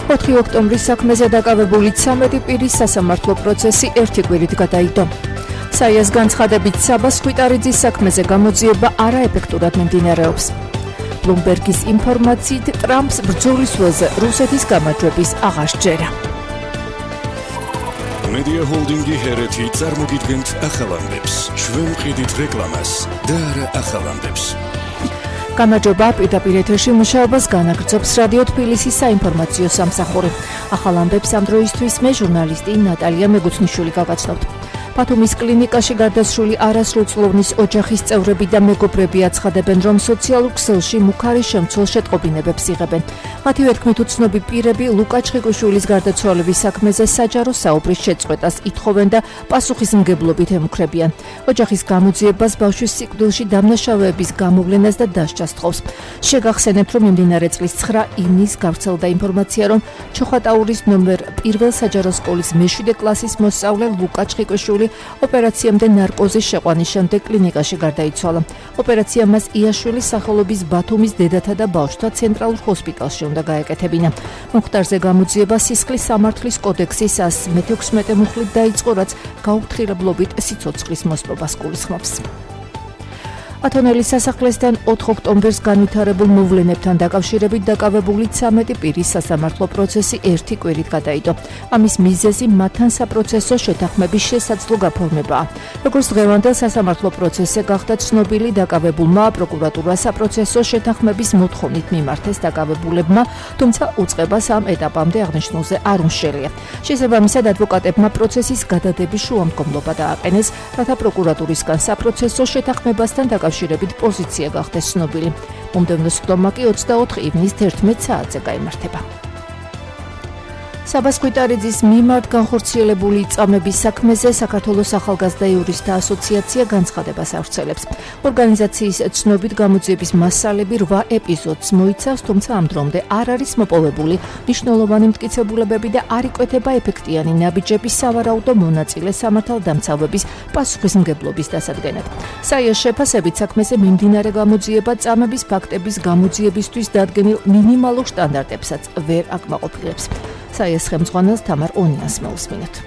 4 ოქტომბრის საქმეზე დაკავებული 13 პირის სასამართლო პროცესი ერთი კვირით გადაიდო. საიას განცხადებით საბას ხვიტარიძის საქმეზე გამოძიება არაეფექტურად მიმდინარეობს. ბლუმბერგის ინფორმაციით ტრამპს ბრძოლის ველზე რუსეთის გამარჯვების აღარ სჯერა. Media Holding-ი ჰერეთი წარმოგიდგენთ ახალამდებს. ჩვენ ვყიდით რეკლამას და არა ახალამდებს. გამარჯობა, პირდაპირ ეთერში მუშაობას განაგრძობს რადიო თბილისის საინფორმაციო სამსახური. ახალამდებს ამ დროისთვის მე ჟურნალისტი ნატალია მეგუთნიშვილი გავაცნობთ. ბათუმის კლინიკაში გარდაცვლილი არასრულწლოვნის ოჯახის წევრები და მეგობრები აცხადებენ, რომ სოციალურ ქსელში მუქარი შემცველ შეტყობინებებს იღებენ. მათივე თქმით, უცნობი პირები ლუკა ჩხიკვიშვილის გარდაცვალების საქმეზე საჯარო საუბრის შეწყვეტას ითხოვენ და პასუხისმგებლობით ემუქრებიან. ოჯახის გამოძიებას ბავშვის სიკვდილში დამნაშავეების გამოვლენას და დასჯას თხოვს. შეგახსენებთ, რომ მიმდინარე წლის 9 ივნისს გავრცელდა ინფორმაცია, რომ ჩოხატაურის ნომერ 1 საჯარო სკოლის მე-7 კლასის მოსწავლე ლუკა ჩხიკვიშვილი ოპერაციამდე ნარკოზის შეყვანის შემდეგ კლინიკაში გარდაიცვალა. ოპერაცია მას იაშვილის სახელობის ბათუმის დედათა და ბავშვთა ცენტრალურ ჰოსპიტალში უნდა გაეკეთებინა. მომხდარზე გამოძიება სისხლის სამართლის კოდექსის 116 მუხლით დაიწყო, რაც გაუფრთხილებლობით სიცოცხლის მოსპობას გულისხმობს. ათონელის სასახლესთან 4 ოქტომბერს განვითარებულ მოვლენებთან დაკავშირებით დაკავებული 13 პირის სასამართლო პროცესი ერთი კვირით გადაიდო. ამის მიზეზი მათთან საპროცესო შეთანხმების შესაძლო გაფორმებაა. როგორც დღევანდელ სასამართლო პროცესზე გახდა ცნობილი, დაკავებულმა პროკურატურა საპროცესო შეთანხმების მოთხოვნით მიმართეს დაკავებულებმა, თუმცა უწყებას ამ ეტაპამდე აღნიშნულზე არ უშელია. შესაბამისად, ადვოკატებმა პროცესის გადადების შუამდგომლობა დააყენეს, რათა პროკურატურისგან საპროცესო შეთანხმებასთან დაკავშირებით პოზიცია გახდეს ცნობილი. მომდევნო სხდომა კი 24 ივნისს 11 საათზე გაიმართება. საბას ხვიტარიძის მიმართ განხორციელებული წამების საქმეზე საქართველოს ახალგაზრდა იურისტთა ასოციაცია განცხადებას ავრცელებს. ორგანიზაციის ცნობით გამოძიების მასალები 8 ეპიზოდს მოიცავს, თუმცა ამ დრომდე არ არის მოპოვებული მნიშვნელოვანი მტკიცებულებები და არ იკვეთება ეფექტიანი ნაბიჯები სავარაუდო მონაწილე სამართალდამცავების პასუხისმგებლობის დასადგენად. საიას შეფასებით საქმეზე მიმდინარე გამოძიება წამების ფაქტების გამოძიებისთვის დადგენილ მინიმალურ სტანდარტებსაც ვერ აკმაყოფილებს. საიას ხელმძღვანელს თამარ ონიანს მოусმინოთ.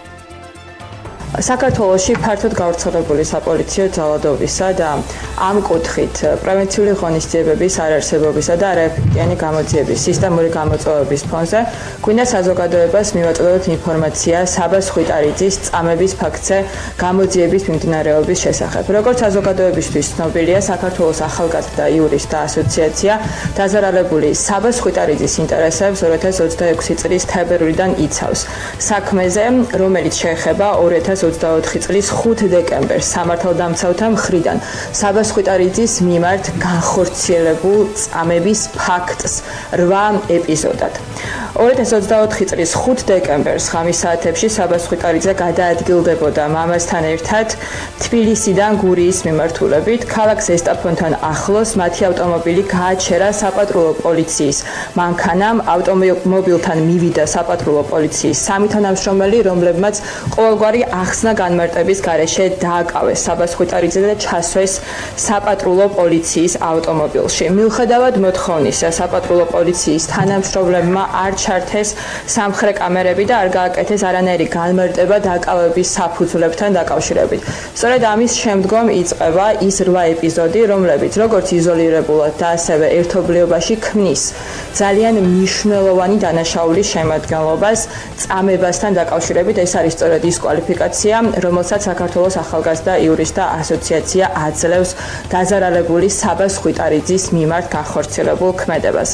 საქართველოში ფართოდ გავრცელებული საპოლიციო ძალადობისა და ამ კუთხით პრევენციული ღონისძიებების არარსებობისა და არაეფექტიანი გამოძიების სისტემური გამოწვევების ფონზე გვინდა საზოგადოებას მივაწოდოთ ინფორმაცია საბას ხვიტარიძის წამების ფაქტზე გამოძიების მიმდინარეობის შესახებ. როგორც საზოგადოებისთვის ცნობილია, საქართველოს ახალგაზრდა იურისტთა ასოციაცია დაზარალებული საბას ხვიტარიძის ინტერესებს 2026 წლის თებერვლიდან იცავს. საქმეზე, რომელიც შეეხება 2024 წლის 5 დეკემბერს სამართალდამცავთა მხრიდან საბას ხვიტარიძის მიმართ განხორციელებულ წამების ფაქტს 8 ეპიზოდად. 2024 წლის 5 დეკემბერს ხამის საათებში საბას ხვიტარიძე გადაადგილდებოდა მამასთან ერთად თბილისიდან გურიის მიმართულებით. ქალაქ ზესტაფონთან ახლოს მათი ავტომობილი გააჩერა საპატრულო პოლიციის მანქანამ. ავტომობილთან მივიდა საპატრულო პოლიციის 3 თანამშრომელი, რომლებმაც ყოველგვარი ახსნა განმარტების გარეშე დააკავეს საბას ხვიტარიძე და ჩასვეს საპატრულო პოლიციის ავტომობილში. მიუხედავად მოთხოვნისა, საპატრულო პოლიციის თანამშრომლებმა არ ჩართეს სამხრე კამერები და არ გააკეთეს არანაირი განმარტება დაკავების საფუძვლებთან დაკავშირებით. სწორედ ამის შემდგომ იწყება ის 8 ეპიზოდი, რომლებიც როგორც იზოლირებულად და ასევე ერთობლიობაში ქმნის ძალიან მნიშვნელოვანი დანაშაულის შემადგენლობას წამებასთან დაკავშირებით. ეს არის სწორედ ის კვალიფიკაცია, რომელსაც საქართველოს ახალგაზრდა იურისტთა ასოციაცია აძლევს დაზარალებული საბას ხვიტარიძის მიმართ განხორციელებულ ქმედებას.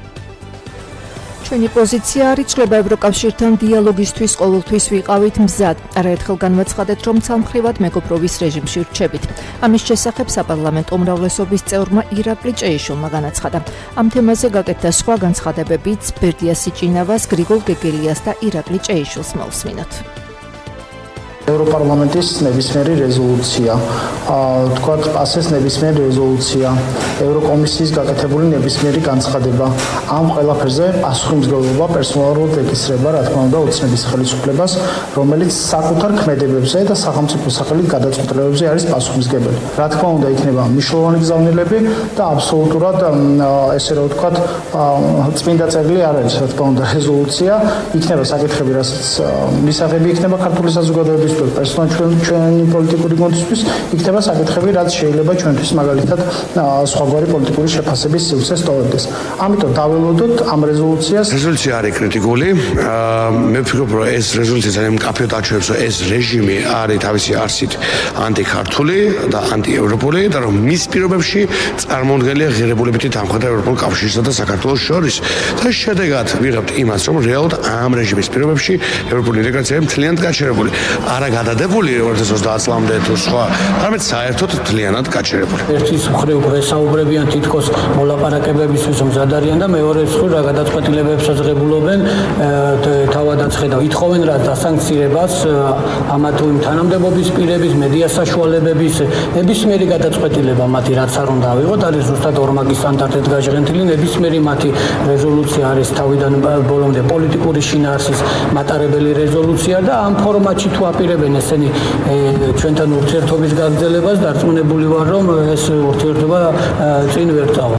ჩვენი პოზიცია არის ცვლება ევროკავშირთან დიალოგისთვის ყოველთვის ვიყავით მზად. არაერთხელ განვაცხადეთ, რომ ცალმხრივად მეგობრობის რეჟიმში ვრჩებით. ამის შესახებ საპარლამენტო უმრავლესობის წევრმა ირაკლი ჭეიშვილმა განაცხადა. ამ თემაზე გაკეთდა სხვა განცხადებებიც ბერდია სიჭინავას, გრიგოლ გეგელიას და ირაკლი ჭეიშვილს მოусმინოთ. ევროპარლამენტის ნებისმიერი რეზოლუცია, თქვათ პასეს ნებისმიერი რეზოლუცია, ევროკომისიის გაკეთებული ნებისმიერი განცხადება, ამ ყველაფერზე პასუხისმგებლობა პერსონალურად ეკისრება, რა თქმა უნდა, ოცნების ხელისუფლებას, რომელიც საკუთარ ქმედებებზე და სახელმწიფო სახელით გადაწყვეტილებებზე არის პასუხისმგებელი. რა თქმა უნდა, იქნება მნიშვნელოვანი გზავნილები და აბსოლუტურად ესე რომ ვთქვათ, წმინდა წერილი არ არის, რა თქმა უნდა, რეზოლუცია, იქნება საკითხები, რასაც მისაღები იქნება ქართული საზოგადოების ჩვენი პოლიტიკური გონდისთვის, იქნება საკითხები, რაც შეიძლება ჩვენთვის მაგალითად სხვაგვარი პოლიტიკური შეფასების სივრცეს ტოვებდეს. ამიტომ დაველოდოთ ამ რეზოლუციას. რეზოლუცია არის კრიტიკული. მე ვფიქრობ, რომ ეს რეზოლუცია ძალიან მკაფიოდ აჩვენებს, რომ ეს რეჟიმი არის თავისი არსით ანტიქართული და ანტიევროპული და რომ მის პირობებში წარმოუდგენელია ღირებულებითი დამხვედა ევროპულ კავშირსა და საქართველოს შორის. და შედეგად ვიღებთ იმას, რომ რეალურად ამ რეჟიმის პირობებში ევროპული ინტეგრაცია მთლიანად გაჩერებული. არა გადადებული 2030 წლამდე თუ სხვა, არამედ საერთოდ მთლიანად გაჩერებული. ერთის მხრივ ვესაუბრებიან თითქოს მოლაპარაკებებისთვის მზად არიან და მეორეს მხრივ რა გადაწყვეტილებებსაც ღებულობენ თავადაც ხედავ ითხოვენ რა დასანქცირებას ამა თუ იმ თანამდებობის პირების, მედია საშუალებების ნებისმიერი გადაწყვეტილება მათი რაც არ უნდა ავიღოთ არის ზუსტად ორმაგი სტანდარტით გაჟღენთილი ნებისმიერი მათი რეზოლუცია არის თავიდან ბოლომდე პოლიტიკური შინაარსის მატარებელი რეზოლუცია და ამ ფორმატში თუ აპირებენ ესენი ჩვენთან ურთიერთობის გაგრძელებას დარწმუნებული ვარ რომ ეს ურთიერთობა წინ ვერ წავა.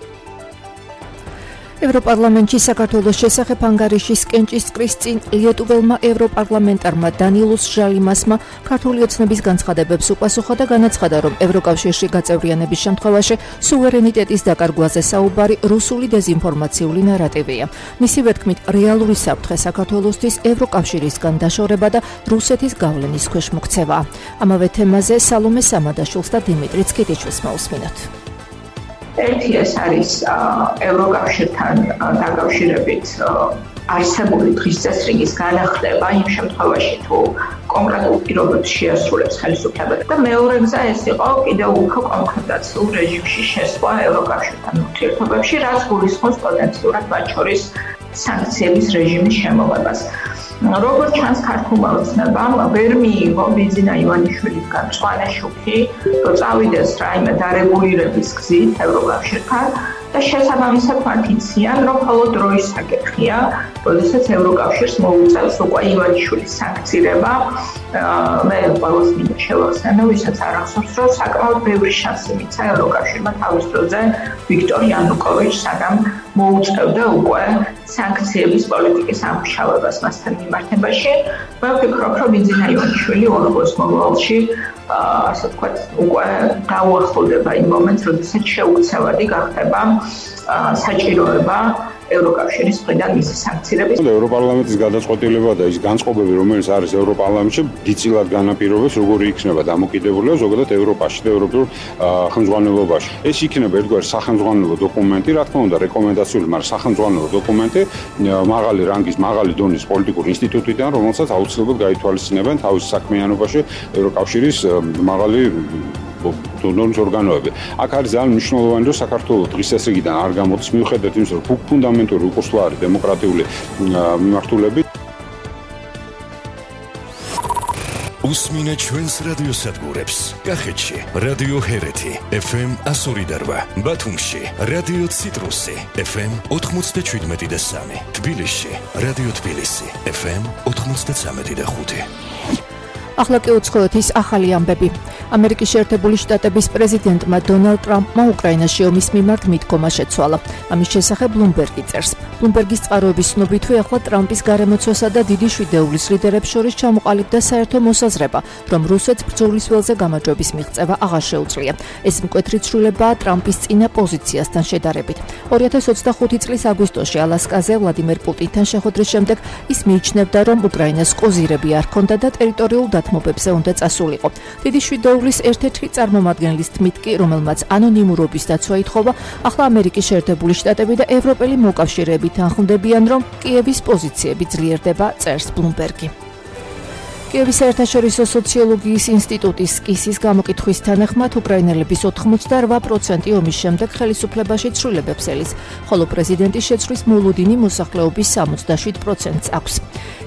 ევროპარლამენტში საქართველოს შესახებ ანგარიშის კენჭისყრის წინ ლიეტუველმა ევროპარლამენტარმა დანილუს ჟალიმასმა ქართული ოცნების განცხადებებს უპასუხა და განაცხადა, რომ ევროკავშირში გაწევრიანების შემთხვევაში სუვერენიტეტის დაკარგვაზე საუბარი რუსული დეზინფორმაციული ნარატივია. მისივე თქმით, რეალური საფრთხე საქართველოსთვის ევროკავშირისგან დაშორება და რუსეთის გავლენის ქვეშ მოქცევაა. ამავე თემაზე სალომე სამადაშვილს და დიმიტრი ცქიტიჩვილს მოусმინოთ. ერთი ეს არის ევროკავშირთან დაკავშირებით არსებული დღის წესრიგის განახლება იმ შემთხვევაში თუ კონკრეტულ პირობებს შეასრულებს ხელისუფლება და მეორე გზა ეს იყო კიდევ უფრო კონფრონტაციულ რეჟიმში შესვლა ევროკავშირთან ურთიერთობებში, რაც გულისხმობს პოტენციურად მათ შორის სანქციების რეჟიმის შემოღებას. როგორც ჩანს ქართულმა ოცნებამ ვერ მიიღო ბიძინა ივანიშვილისგან მწვანე შუქი, რომ წავიდეს რაიმე დარეგულირების გზით ევროკავშირთან და შესაბამისად მათ იციან, რომ მხოლოდ დროის საკითხია, როდესაც ევროკავშირს მოუწევს უკვე ივანიშვილის სანქცირება. მე ყველას მინდა შევახსენო, ვისაც არ ახსოვს, რომ საკმაოდ ბევრი შანსი მიცა ევროკავშირმა თავის დროზე ვიქტორ იანუკოვიჩს, სანამ მოუწევდა უკვე სანქციების პოლიტიკის ამუშავებას მასთან მიმართებაში. მე ვფიქრობ, რომ ბიძინა ივანიშვილი ორგოს მომავალში ასე ვთქვათ, უკვე დაუახლოვდება იმ მომენტს, როდესაც შეუცევადი გახდება საჭიროება ევროკავშირის მხრიდან მისი სანქციების. ევროპარლამენტის გადაწყვეტილება და ის განწყობები, რომელიც არის ევროპარლამენტში, დიდწილად განაპირობებს, როგორი იქნება დამოკიდებულება ზოგადად ევროპაში და ევროპულ ხელმძღვანელობაში. ეს იქნება ერთგვარი სახელმძღვანელო დოკუმენტი, რა თქმა უნდა, რეკომენდაციული, მაგრამ სახელმძღვანელო დოკუმენტი მაღალი რანგის, მაღალი დონის პოლიტიკური ინსტიტუტიდან, რომელსაც აუცილებლად გაითვალისწინებენ თავის საქმიანობაში ევროკავშირის მაღალი დონის ორგანოები. აქ არის ძალიან მნიშვნელოვანი, რომ საქართველოს დღის წესრიგიდან არ გამოდის მიუხედავად იმისა, რომ ფუნდამენტური უყურსლა არის დემოკრატიული მიმართულებით. უსმინეთ ჩვენს რადიოსადგურებს. კახეთში რადიო ჰერეთი FM 102.8, ბათუმში რადიო ციტრუსი FM 97.3, თბილისში რადიო თბილისი FM 93.5. ახლა კი უცხოეთის ახალი ამბები. ამერიკის შეერთებული შტატების პრეზიდენტმა დონალდ ტრამპმა უკრაინაში ომის მიმართ მიდგომა შეცვალა. ამის შესახებ ბლუმბერგი წერს. ბლუმბერგის წყაროების ცნობითვე ახლა ტრამპის გარემოცვასა და დიდი შვიდეულის ლიდერებს შორის ჩამოყალიბდა საერთო მოსაზრება, რომ რუსეთს ბრძოლის ველზე გამარჯვების მიღწევა აღარ შეუძლია. ეს მკვეთრი ცვლილებაა ტრამპის წინა პოზიციასთან შედარებით. 2025 წლის აგვისტოში ალასკაზე ვლადიმერ პუტინთან შეხვედრის შემდეგ ის მიიჩნევდა, რომ უკრაინას კოზირები არ ჰქონდა და ტერიტორიულ დათმობებზე უნდა წასულიყო. დიდი შვიდეულის ერთ-ერთი წარმომადგენლის თქმით კი, რომელმაც ანონიმურობის დაცვა ითხოვა, ახლა ამერიკის შეერთებული შტატები და ევროპელი მოკავშირეები თანხმდებიან, რომ კიევის პოზიციები ძლიერდება, წერს ბლუმბერგი. კიევის საერთაშორისო სოციოლოგიის ინსტიტუტის სკისის გამოკითხვის თანახმად უკრაინელების 88% ომის შემდეგ ხელისუფლებაში ცვლილებებს ელის, ხოლო პრეზიდენტის შეცვლის მოლოდინი მოსახლეობის 77%-ს აქვს.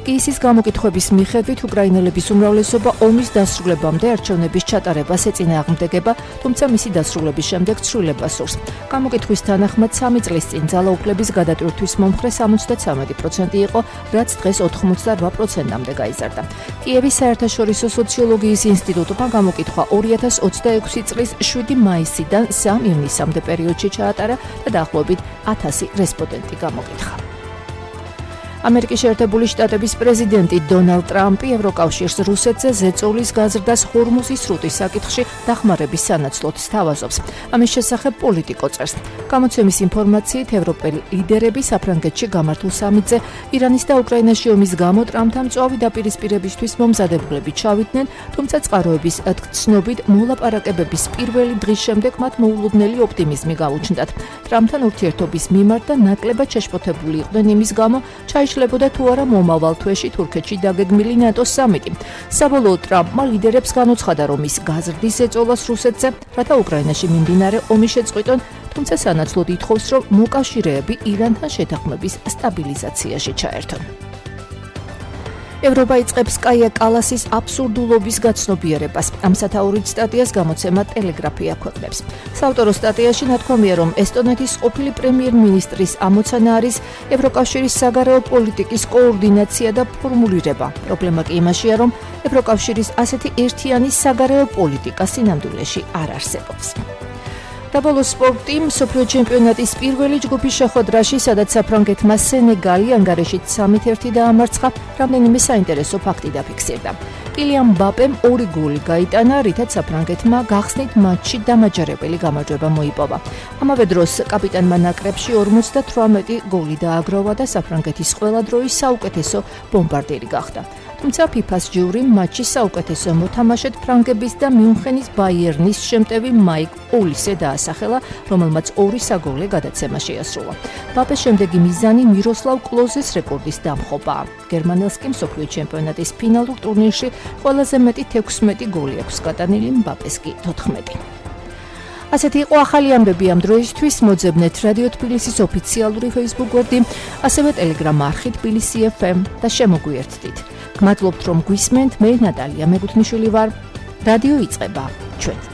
კიისის გამოკითხვების მიხედვით უკრაინელების უმრავლესობა ომის დასრულებამდე არჩევნების ჩატარებას ეწინააღმდეგება, თუმცა მისი დასრულების შემდეგ ცვლილებას სურს. გამოკითხვის თანახმად 3 წლის წინ ძალაუფლების გადატვირთვის მომხრე 73% იყო, რაც დღეს 88%-მდე გაიზარდა. კიევის საერთაშორისო სოციოლოგიის ინსტიტუტმა გამოკითხვა 2026 წლის 7 მაისიდან 3 ივნისამდე პერიოდში ჩაატარა და დაახლოებით 1000 რესპონდენტი გამოკითხა. ამერიკის შეერთებული შტატების პრეზიდენტი დონალდ ტრამპი ევროკავშირს რუსეთზე ზეწოლის გაზრდას ჰორმუზის სრუტის საკითხში დახმარების სანაცვლოდ სთავაზობს. ამის შესახებ პოლიტიკო წერს. გამოცემის ინფორმაციით ევროპელი ლიდერები საფრანგეთში გამართულ სამიტზე ირანის და უკრაინაში ომის გამო ტრამპთან მწვავი დაპირისპირებისთვის მომზადებულები ჩავიდნენ, თუმცა წყაროების ცნობით მოლაპარაკებების პირველი დღის შემდეგ მათ მოულოდნელი ოპტიმიზმი გაუჩნდათ. ტრამპთან ურთიერთობის მიმართ და ნაკლებად შეშფოთებული იყვნენ იმის გამო, შეიძლება თუ არა მომავალ თვეში თურქეთში დაგეგმილი ნატოს სამიტი. საბოლოოდ ტრამპმა ლიდერებს განუცხადა, რომ ის გაზრდის ეწოლას რუსეთზე, რათა უკრაინაში მიმდინარე ომი შეწყვიტონ, თუმცა სანაცვლოდ ითხოვს, რომ მოკავშირეები ირანთან შეთანხმების სტაბილიზაციაში ჩაერთონ. ევროპა იწყებს კაია კალასის აბსურდულობის გაცნობიერებას. ამ სათაურით სტატიას გამოცემა ტელეგრაფი აქვეყნებს. საავტორო სტატიაში ნათქვამია, რომ ესტონეთის ყოფილი პრემიერ-მინისტრის ამოცანა არის ევროკავშირის საგარეო პოლიტიკის კოორდინაცია და ფორმულირება. პრობლემა კი იმაშია, რომ ევროკავშირის ასეთი ერთიანი საგარეო პოლიტიკა სინამდვილეში არ არსებობს. დაბოლოს სპორტი, მსოფლიო ჩემპიონატის პირველი ჯგუფის შეხვედრაში, სადაც საფრანგეთმა სენეგალი ანგარიშით 3-1 დაამარცხა, რამდენიმე საინტერესო ფაქტი დაფიქსირდა. კილიან მბაპემ 2 გოლი გაიტანა, რითაც საფრანგეთმა გახსნით მატჩში დამაჯერებელი გამარჯვება მოიპოვა. ამავე დროს კაპიტანმა ნაკრებში 58 გოლი დააგროვა და საფრანგეთის ყველა დროის საუკეთესო ბომბარდირი გახდა. თუმცა FIFA-ს ჯიურიმ მატჩის საუკეთესო მოთამაშედ ფრანგების და მიუნხენის ბაიერნის შემტევი მაიკ ოლისე დაასახელა, რომელმაც 2 საგოლე გადაცემა შეასრულა. მბაპეს შემდეგი მიზანი მიროსლავ კლოზეს რეკორდის დამხობაა. გერმანელს კი მსოფლიო ჩემპიონატის ფინალურ ტურნირში ყველაზე მეტი 16 გოლი აქვს გატანილი, მბაპეს კი 14. ასეთი იყო ახალი ამბები ამ დროისთვის. მოძებნეთ რადიო თბილისის ოფიციალური Facebook გვერდი, ასევე Telegram არხი თბილისი FM და შემოგვიერთდით. გმადლობთ რომ გვისმენთ, მე ნატალია მეგუთნიშვილი ვარ. რადიო იწყება ჩვენ.